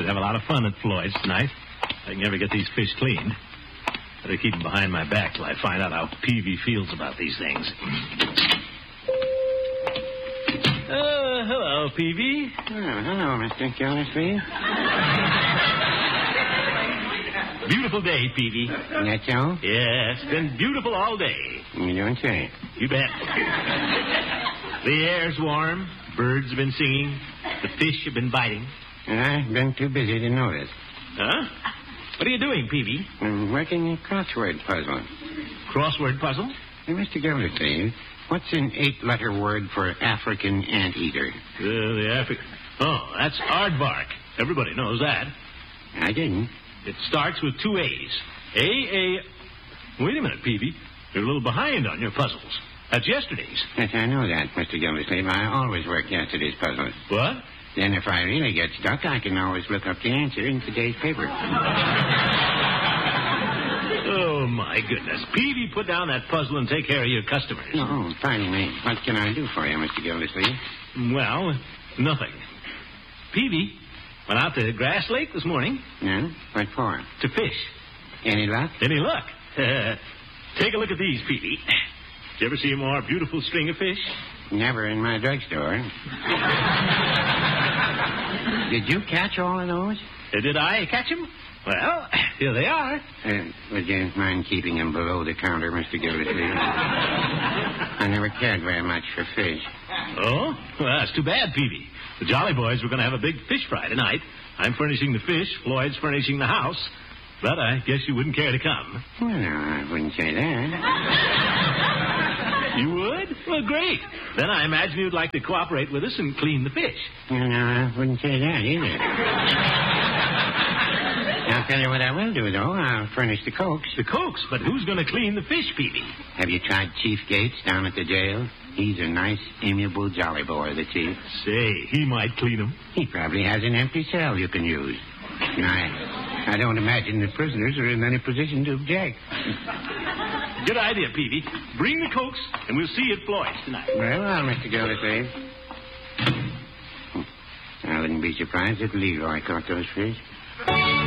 have a lot of fun at Floyd's tonight. I can never get these fish cleaned. Better keep them behind my back till I find out how Peavy feels about these things. Hello, Peavy. Oh, hello, Mr. Gildersleeve. Beautiful day, Peavy. That so? Yes, been beautiful all day. You don't say. You bet. The air's warm. Birds have been singing. The fish have been biting. I've been too busy to notice. Huh? What are you doing, Peavy? I'm working a crossword puzzle. Crossword puzzle? Hey, Mr. Gildersleeve, what's an 8-letter word for African anteater? Oh, that's aardvark. Everybody knows that. I didn't. It starts with 2 A's. Wait a minute, Peavy. You're a little behind on your puzzles. That's yesterday's. Yes, I know that, Mr. Gildersleeve. I always work yesterday's puzzles. What? Then if I really get stuck, I can always look up the answer in today's paper. Oh, my goodness. Peavy, put down that puzzle and take care of your customers. Oh, pardon me. What can I do for you, Mr. Gildersleeve? Well, nothing. Peavy went out to Grass Lake this morning. Yeah? What for? To fish. Any luck? Any luck? Take a look at these, Peavy. Did you ever see a more beautiful string of fish? Never in my drugstore. Did you catch all of those? Did I catch them? Well, here they are. Would you mind keeping them below the counter, Mr. Gildersleeve? I never cared very much for fish. Oh? Well, that's too bad, Peavy. The Jolly Boys were going to have a big fish fry tonight. I'm furnishing the fish. Floyd's furnishing the house. But I guess you wouldn't care to come. Well, no, I wouldn't say that. You would? Well, great. Then I imagine you'd like to cooperate with us and clean the fish. No, I wouldn't say that either. I'll tell you what I will do, though. I'll furnish the cokes. The cokes? But who's going to clean the fish, Peavy? Have you tried Chief Gates down at the jail? He's a nice, amiable, jolly boy, the chief. Say, he might clean them. He probably has an empty cell you can use. I don't imagine the prisoners are in any position to object. Good idea, Peavy. Bring the cokes, and we'll see you at Floyd's tonight. Very well, Mr. Gildersleeve. I wouldn't be surprised if Leroy caught those fish.